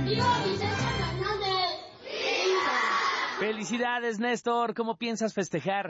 ¡Viva Vicente Fernández! ¡Viva! Felicidades, Néstor. ¿Cómo piensas festejar?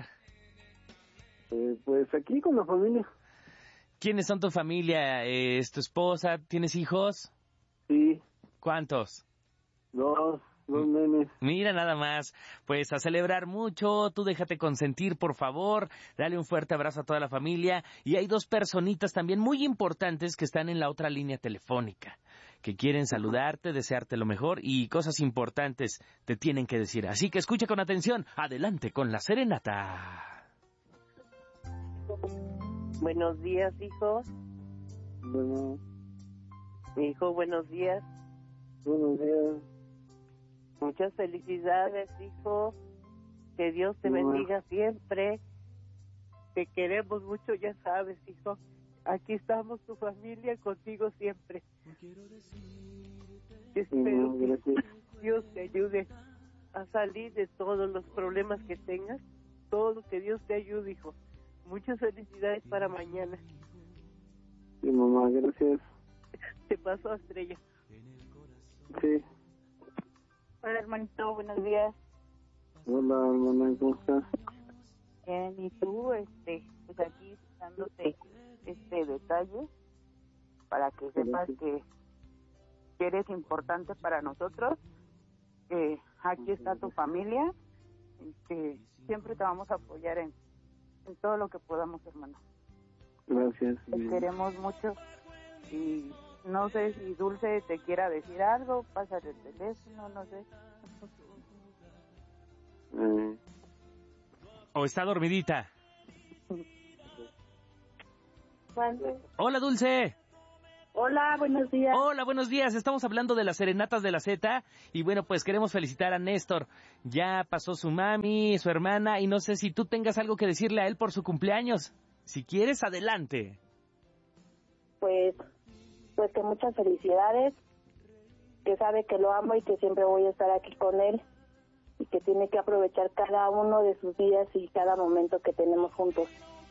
Pues aquí con la familia. ¿Quiénes son tu familia? ¿Es tu esposa? ¿Tienes hijos? Sí. ¿Cuántos? Dos nenes. Mira nada más, pues a celebrar mucho, tú déjate consentir por favor, dale un fuerte abrazo a toda la familia y hay dos personitas también muy importantes que están en la otra línea telefónica, que quieren saludarte, desearte lo mejor y cosas importantes te tienen que decir, así que escucha con atención, adelante con la serenata. Buenos días, hijos. Bueno, Hijo, buenos días. buenos días. Muchas felicidades, hijo. Que Dios te Mamá. bendiga siempre. Te queremos mucho, ya sabes, hijo. Aquí estamos, tu familia, contigo siempre. Espero Mamá, que gracias. Dios te ayude a salir de todos los problemas que tengas. Todo lo que Dios te ayude, hijo. Muchas felicidades para mañana. Sí, mamá, gracias. Te paso a Estrella. Sí. Hola, hermanito, buenos días. Hola, hermana, ¿cómo estás? Bien, y tú, pues aquí dándote este detalle para que sepas que eres importante para nosotros. Aquí está tu familia. Siempre te vamos a apoyar en todo lo que podamos, hermano. Gracias. Te queremos mucho y no sé si Dulce te quiera decir algo, pásale el teléfono, no sé. ¿O está dormidita? ¿Cuándo? Hola, Dulce. Hola, buenos días. Hola, buenos días. Estamos hablando de las serenatas de la Z y bueno, pues queremos felicitar a Néstor. Ya pasó su mami, su hermana y no sé si tú tengas algo que decirle a él por su cumpleaños. Si quieres, adelante. Pues que muchas felicidades, que sabe que lo amo y que siempre voy a estar aquí con él y que tiene que aprovechar cada uno de sus días y cada momento que tenemos juntos.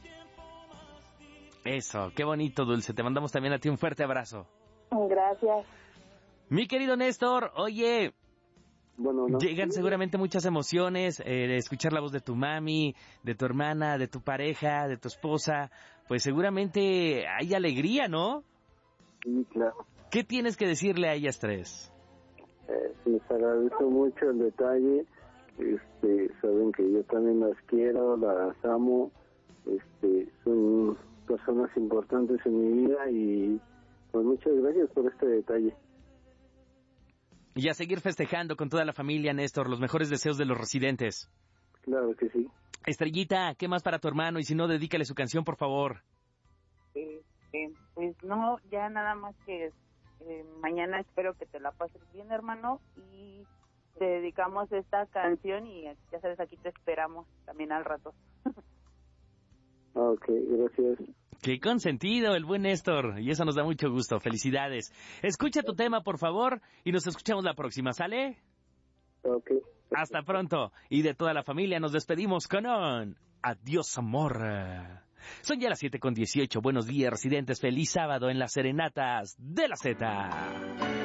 Eso, qué bonito, Dulce. Te mandamos también a ti un fuerte abrazo. Gracias. Mi querido Néstor, oye, Bueno, no. llegan seguramente muchas emociones, de escuchar la voz de tu mami, de tu hermana, de tu pareja, de tu esposa. Pues seguramente hay alegría, ¿no? Sí, claro. ¿Qué tienes que decirle a ellas tres? Les agradezco mucho el detalle. Saben que yo también las quiero, las amo. Son personas importantes en mi vida y pues muchas gracias por este detalle. Y a seguir festejando con toda la familia, Néstor, los mejores deseos de los residentes. Claro que sí. Estrellita, ¿qué más para tu hermano? Y si no, dedícale su canción, por favor. Pues no, ya nada más que mañana espero que te la pases bien, hermano, y te dedicamos esta canción y ya sabes, aquí te esperamos también al rato. Ok, gracias. ¡Qué consentido el buen Néstor! Y eso nos da mucho gusto. ¡Felicidades! Escucha tu tema, por favor, y nos escuchamos la próxima, ¿sale? Ok. Hasta pronto. Y de toda la familia nos despedimos con un adiós, amor. Son ya las 7:18. Buenos días, residentes. Feliz sábado en las serenatas de la Z.